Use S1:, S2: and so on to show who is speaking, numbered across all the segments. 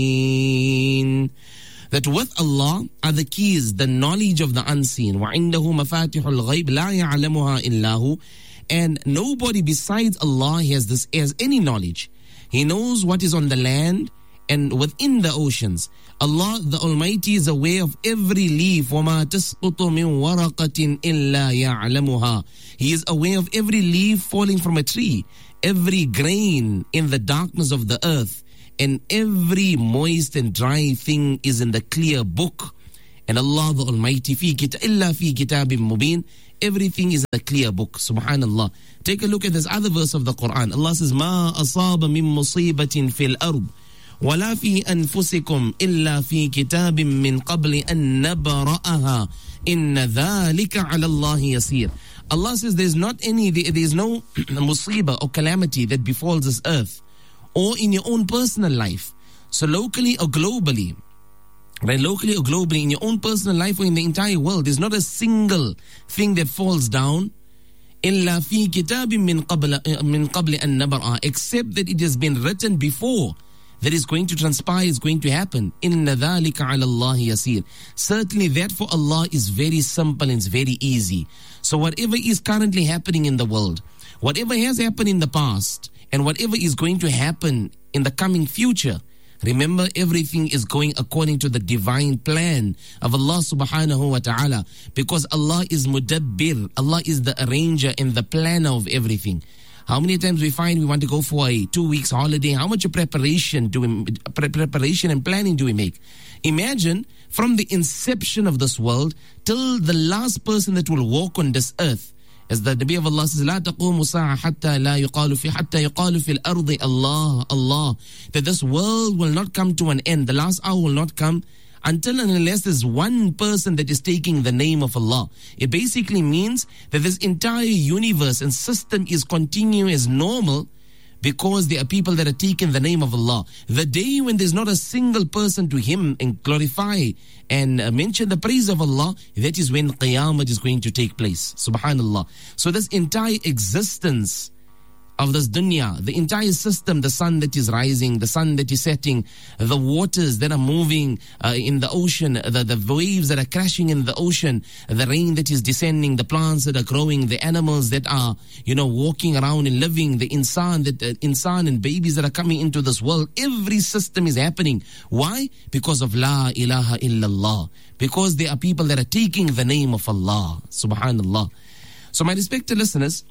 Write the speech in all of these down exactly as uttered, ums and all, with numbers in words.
S1: That with Allah are the keys, the knowledge of the unseen. وَعِنْدَهُ مَفَاتِحُ الْغَيْبِ لَا يَعْلَمُهَا إِلَّا هُ. And nobody besides Allah has this, has any knowledge. He knows what is on the land and within the oceans. Allah the Almighty is aware of every leaf. وَمَا تَسْقُطُ مِنْ وَرَقَةٍ إِلَّا يَعْلَمُهَا. He is aware of every leaf falling from a tree, every grain in the darkness of the earth, and every moist and dry thing is in the clear book. And Allah the Almighty, fi kita illa fi kitabim mubin, everything is in the clear book. Subhanallah. Take a look at this other verse of the Quran. Allah says, Ma asaba min musibatin fil ard, wala fi anfusikum illa fi kitabim min qabli an nabra'aha, inna dhalika ala Allahi yasir. Allah says there's not any, there is no musibah or calamity that befalls this earth, or in your own personal life. So locally or globally, right? Locally or globally, in your own personal life or in the entire world, there's not a single thing that falls down إِلَّا فِي كِتَابٍ مِّن قَبْلِ مِّن قَبْلِ أَن نَبْرَأَ, except that it has been written before that is going to transpire, is going to happen. إِنَّ ذَلِكَ عَلَى اللَّهِ يَسِيرٌ. Certainly that for Allah is very simple and it's very easy. So whatever is currently happening in the world, whatever has happened in the past, and whatever is going to happen in the coming future, remember, everything is going according to the divine plan of Allah subhanahu wa ta'ala, because Allah is mudabbir. Allah is the arranger and the planner of everything. How many times we find we want to go for a two weeks holiday? How much preparation do we, pre- preparation and planning do we make? Imagine from the inception of this world till the last person that will walk on this earth. As the Nabi of Allah says, لا تقوم الساعة حتى لا يقال في حتى يقال في الأرض الله Allah. That this world will not come to an end. The last hour will not come until and unless there's one person that is taking the name of Allah. It basically means that this entire universe and system is continuing as normal because there are people that are taking the name of Allah. The day when there's not a single person to Him and glorify and uh, mention the praise of Allah, that is when Qiyamah is going to take place. Subhanallah. So this entire existence of this dunya, the entire system, the sun that is rising, the sun that is setting, the waters that are moving uh, in the ocean, the, the waves that are crashing in the ocean, the rain that is descending, the plants that are growing, the animals that are, you know, walking around and living, the insan, that, uh, insan and babies that are coming into this world, every system is happening. Why? Because of La ilaha illallah. Because there are people that are taking the name of Allah. Subhanallah. So my respected listeners,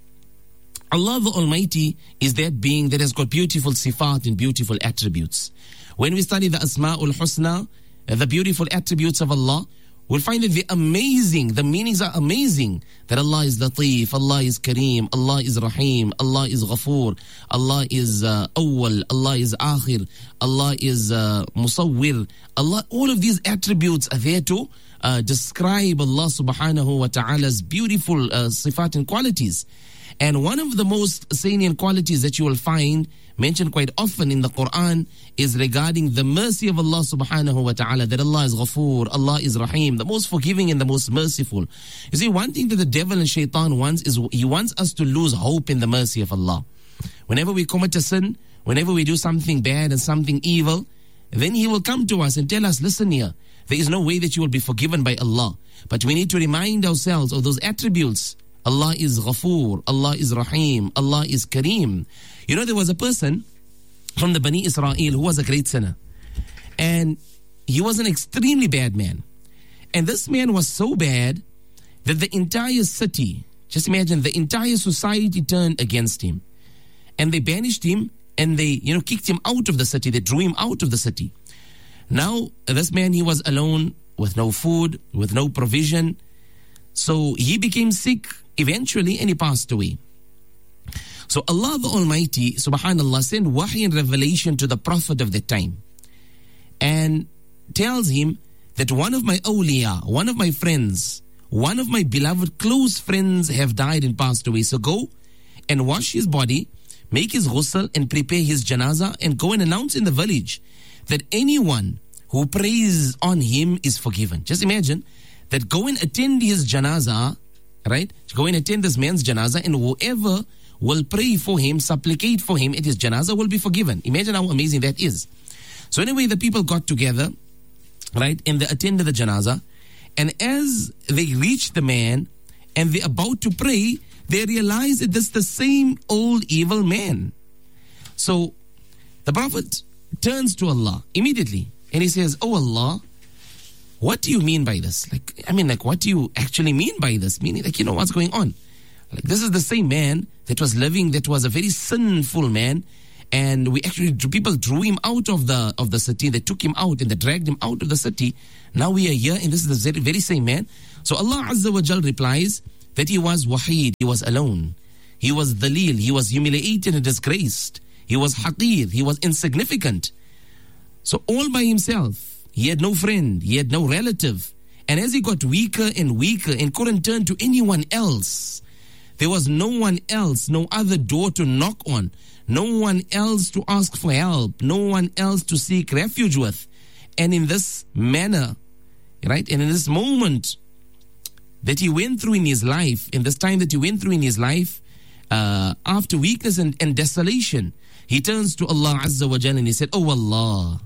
S1: Allah the Almighty is that being that has got beautiful sifat and beautiful attributes. When we study the Asma'ul Husna, the beautiful attributes of Allah, we'll find that they're amazing. The meanings are amazing. That Allah is Latif, Allah is Kareem, Allah is Rahim, Allah is Ghafoor, Allah is uh, Awwal, Allah is Akhir, Allah is uh, Musawwir. Allah, all of these attributes are there to uh, describe Allah subhanahu wa ta'ala's beautiful uh, sifat and qualities. And one of the most salient qualities that you will find mentioned quite often in the Quran is regarding the mercy of Allah subhanahu wa ta'ala, that Allah is Ghafoor, Allah is Rahim, the most forgiving and the most merciful. You see, one thing that the devil and shaitan wants is he wants us to lose hope in the mercy of Allah. Whenever we commit a sin, whenever we do something bad and something evil, then he will come to us and tell us, listen here, there is no way that you will be forgiven by Allah. But we need to remind ourselves of those attributes. Allah is Ghafoor, Allah is Rahim, Allah is Kareem. You know, there was a person from the Bani Israel who was a great sinner. And he was an extremely bad man. And this man was so bad that the entire city, just imagine, the entire society turned against him. And they banished him and they, you know, kicked him out of the city. They drew him out of the city. Now, this man, he was alone with no food, with no provision. So he became sick eventually and he passed away. So Allah the Almighty, subhanallah, sent wahy and revelation to the Prophet of that time and tells him that one of my awliya, one of my friends, one of my beloved close friends have died and passed away. So go and wash his body, make his ghusl and prepare his janazah and go and announce in the village that anyone who prays on him is forgiven. Just imagine that go and attend his janazah, right? Go and attend this man's janazah, and whoever will pray for him, supplicate for him at his janazah will be forgiven. Imagine how amazing that is. So anyway, the people got together, right, and they attended the janazah. And as they reached the man and they're about to pray, they realized that this is the same old evil man. So the Prophet turns to Allah immediately and he says, "Oh Allah, what do you mean by this? Like, I mean, like, what do you actually mean by this? Meaning, like, you know, what's going on? Like, this is the same man that was living, that was a very sinful man. And we actually, people drew him out of the of the city. They took him out and they dragged him out of the city. Now we are here and this is the very, very same man." So Allah Azza wa Jal replies that he was waheed, he was alone. He was dhalil, he was humiliated and disgraced. He was haqir, he was insignificant. So all by himself, he had no friend, he had no relative. And as he got weaker and weaker and couldn't turn to anyone else, there was no one else, no other door to knock on, no one else to ask for help, no one else to seek refuge with. And in this manner, right, and in this moment that he went through in his life, in this time that he went through in his life, uh, after weakness and, and desolation, he turns to Allah Azza wa Jalla and he said, "Oh Allah."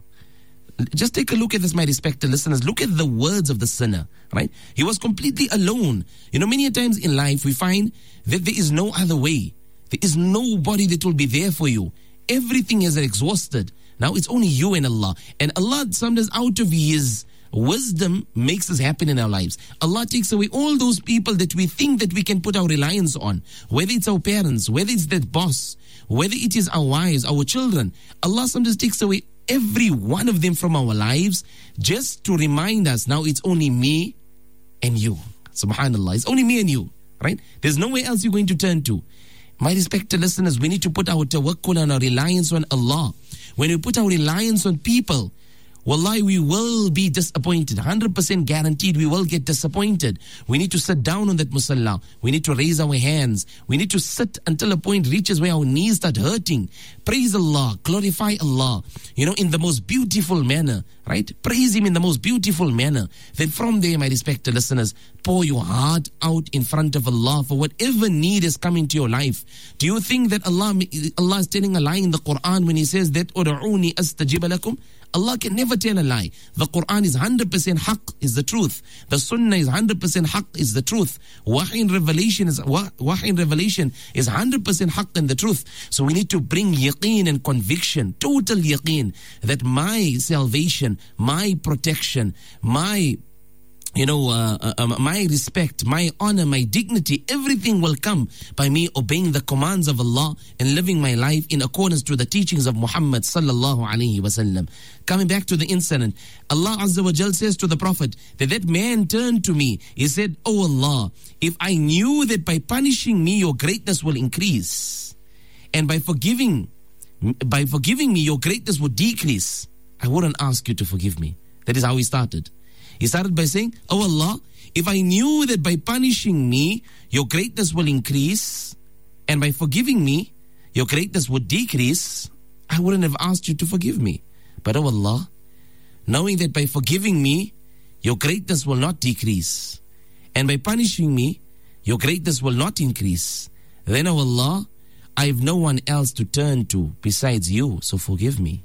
S1: Just take a look at this, my respected listeners. Look at the words of the sinner, right? He was completely alone. You know, many times in life we find that there is no other way. There is nobody that will be there for you. Everything is exhausted. Now it's only you and Allah. And Allah, sometimes out of His wisdom, makes this happen in our lives. Allah takes away all those people that we think that we can put our reliance on. Whether it's our parents, whether it's that boss, whether it is our wives, our children. Allah sometimes takes away every one of them from our lives just to remind us, now it's only me and you. Subhanallah. It's only me and you, right? There's nowhere else you're going to turn to. My respected listeners, we need to put our tawakkul and our reliance on Allah. When we put our reliance on people, wallahi, we will be disappointed. one hundred percent guaranteed we will get disappointed. We need to sit down on that musalla. We need to raise our hands. We need to sit until a point reaches where our knees start hurting. Praise Allah. Glorify Allah. You know, in the most beautiful manner, right? Praise Him in the most beautiful manner. Then from there, my respected listeners, pour your heart out in front of Allah for whatever need is coming to your life. Do you think that Allah, Allah is telling a lie in the Quran when He says that, "Ud'uni astajib lakum"? Allah can never tell a lie. The Quran is one hundred percent haqq, is the truth. The Sunnah is one hundred percent haqq, is the truth. Wahy in revelation is wahy in revelation is one hundred percent haqq and the truth. So we need to bring yaqeen and conviction, total yaqeen, that my salvation, my protection, my You know, uh, uh, my respect, my honor, my dignity, everything will come by me obeying the commands of Allah and living my life in accordance to the teachings of Muhammad sallallahu alaihi wasallam. Coming back to the incident, Allah Azza wa Jal says to the Prophet that that man turned to me. He said, "Oh Allah, if I knew that by punishing me your greatness will increase, and by forgiving, by forgiving me your greatness would decrease, I wouldn't ask you to forgive me." That is how he started. He started by saying, "Oh Allah, if I knew that by punishing me, your greatness will increase, and by forgiving me, your greatness would decrease, I wouldn't have asked you to forgive me. But oh Allah, knowing that by forgiving me, your greatness will not decrease, and by punishing me, your greatness will not increase, then oh Allah, I have no one else to turn to besides you, so forgive me.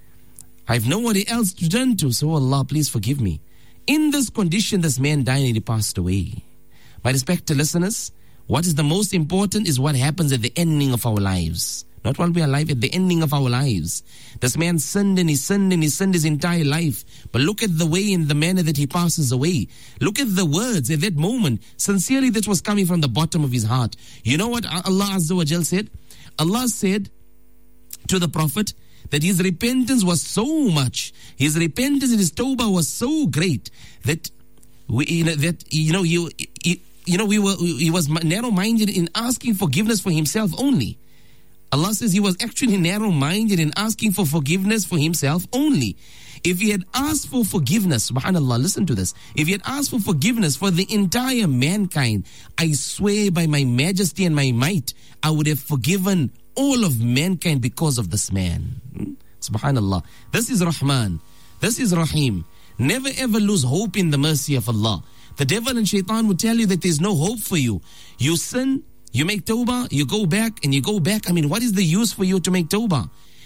S1: I have nobody else to turn to, so Allah, please forgive me." In this condition, this man died and he passed away. My respected listeners, what is the most important is what happens at the ending of our lives. Not while we are alive, at the ending of our lives. This man sinned and he sinned and he sinned his entire life. But look at the way and the manner that he passes away. Look at the words at that moment. Sincerely, that was coming from the bottom of his heart. You know what Allah Azza wa Jal said? Allah said to the Prophet that his repentance was so much, his repentance and his tawbah was so great that we, you know, that you know, you, you, you know, we were, he was narrow-minded in asking forgiveness for himself only. Allah says he was actually narrow-minded in asking for forgiveness for himself only. If he had asked for forgiveness, subhanallah, listen to this. If he had asked for forgiveness for the entire mankind, I swear by my majesty and my might, I would have forgiven all of mankind because of this man. Hmm? Subhanallah. This is Rahman. This is Rahim. Never ever lose hope in the mercy of Allah. The devil and shaitan will tell you that there's no hope for you. You sin, you make tawbah, you go back and you go back. I mean, what is the use for you to make tawbah?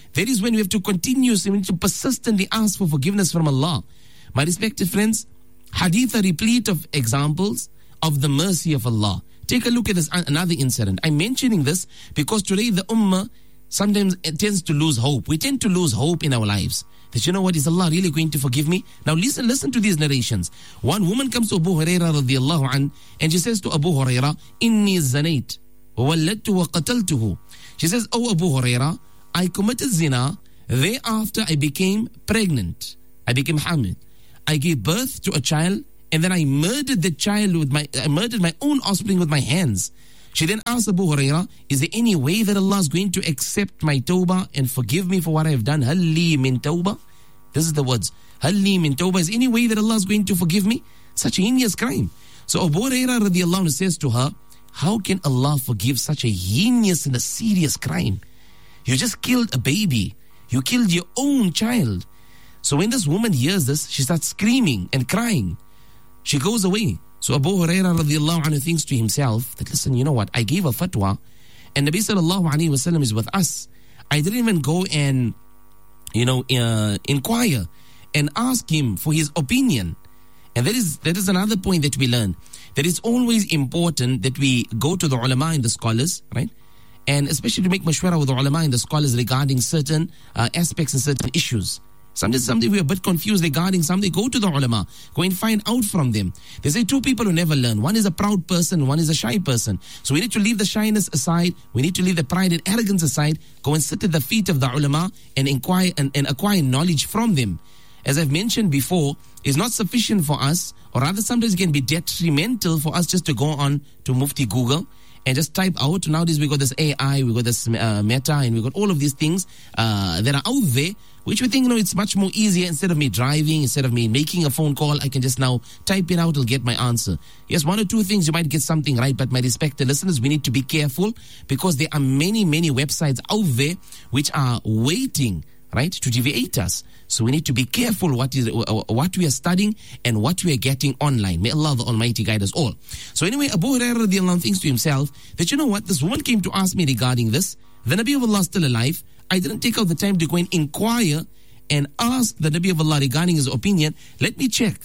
S1: that is when we have to continuously, we need to persistently ask for forgiveness from Allah. My respected friends, hadith are replete of examples of the mercy of Allah. Take a look at this another incident. I'm mentioning this because today the ummah sometimes it tends to lose hope. We tend to lose hope in our lives. That, you know what, is Allah really going to forgive me? Now listen, listen to these narrations. One woman comes to Abu Hurairah radiallahu an, and she says to Abu Hurairah, Inni zanait, wa walladtu wa qataltuhu. She says, Oh Abu Hurairah, I committed zina, thereafter I became pregnant. I became hamil. I gave birth to a child, and then I murdered the child with my, I murdered my own offspring with my hands. She then asked Abu Hurairah, is there any way that Allah is going to accept my tawbah and forgive me for what I have done? Hal li min tawbah? This is the words. Hal li min tawbah? Is there any way that Allah is going to forgive me? Such a heinous crime. So Abu Hurairah radiallahu anhu says to her, how can Allah forgive such a heinous and a serious crime? You just killed a baby. You killed your own child. So when this woman hears this, she starts screaming and crying. She goes away. So Abu Hurairah radiallahu anhu thinks to himself that, listen, you know what, I gave a fatwa and Nabi sallallahu alayhi wa sallam is with us. I didn't even go and, you know, uh, inquire and ask him for his opinion. And that is that is another point that we learn. That it's always important that we go to the ulama and the scholars, right? And especially to make mashwara with the ulama and the scholars regarding certain uh, aspects and certain issues. Sometimes, sometimes we're a bit confused regarding something. Go to the ulama. Go and find out from them. They say two people who never learn. One is a proud person, one is a shy person. So we need to leave the shyness aside. We need to leave the pride and arrogance aside. Go and sit at the feet of the ulama and inquire and, and acquire knowledge from them. As I've mentioned before, it's not sufficient for us, or rather sometimes it can be detrimental for us just to go on to Mufti Google and just type out. Nowadays we got this A I, we got this uh, Meta, and we got all of these things uh, that are out there, which we think, you know, it's much more easier. Instead of me driving, instead of me making a phone call, I can just now type it out, I'll get my answer. Yes, one or two things you might get something right, but my respected listeners, we need to be careful because there are many, many websites out there which are waiting, right, to deviate us. So we need to be careful what is what we are studying and what we are getting online. May Allah the Almighty guide us all. So anyway, Abu Hurairah radiallahu anhu thinks to himself that, you know what, this woman came to ask me regarding this. The Nabi of Allah is still alive. I didn't take out the time to go and inquire and ask the Nabi of Allah regarding his opinion. Let me check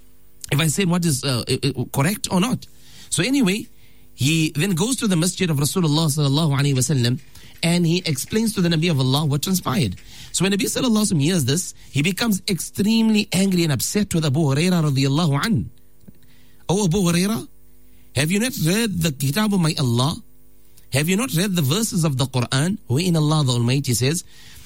S1: if I said what is uh, correct or not. So anyway, he then goes to the masjid of Rasulullah sallallahu alaihi wasallam and he explains to the Nabi of Allah what transpired. So when Nabi sallallahu alaihi wasallam hears this, he becomes extremely angry and upset with Abu Hurairah radiallahu an. Oh Abu Hurairah, have you not read the kitab of my Allah? Have you not read the verses of the Quran wherein Allah the Almighty says